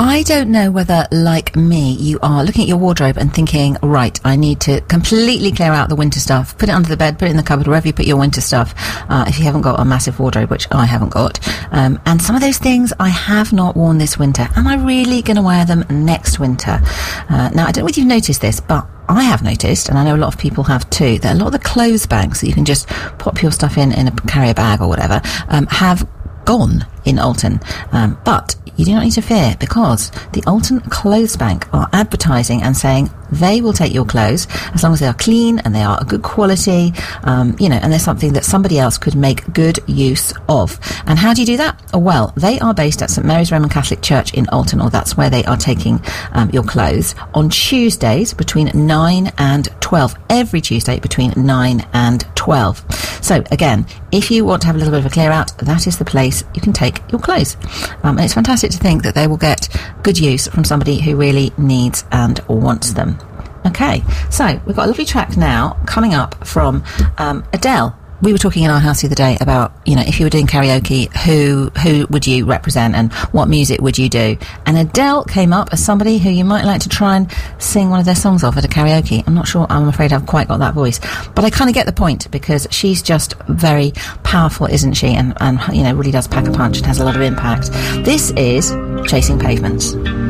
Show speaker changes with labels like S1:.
S1: I don't know whether, like me, you are looking at your wardrobe and thinking, right, I need to completely clear out the winter stuff, put it under the bed, put it in the cupboard, wherever you put your winter stuff, if you haven't got a massive wardrobe, which I haven't got. And some of those things I have not worn this winter. Am I really going to wear them next winter? Now, I don't know if you've noticed this, but I have noticed, and I know a lot of people have too, that a lot of the clothes bags that you can just pop your stuff in a carrier bag or whatever, have gone in Alton. But you do not need to fear, because the Alton Clothes Bank are advertising and saying they will take your clothes as long as they are clean and they are a good quality, and there's something that somebody else could make good use of. And how do you do that? Well, they are based at St Mary's Roman Catholic Church in Alton, or that's where they are taking your clothes on Tuesdays between 9 and 12. Every Tuesday between 9 and 12. So again, if you want to have a little bit of a clear out, that is the place you can take your clothes. And it's fantastic to think that they will get good use from somebody who really needs and wants them. Okay, so we've got a lovely track now coming up from Adele. We were talking in our house the other day about, if you were doing karaoke, who would you represent and what music would you do? And Adele came up as somebody who you might like to try and sing one of their songs off at a karaoke. I'm not sure, I'm afraid I've quite got that voice. But I kind of get the point, because she's just very powerful, isn't she? And really does pack a punch and has a lot of impact. This is Chasing Pavements.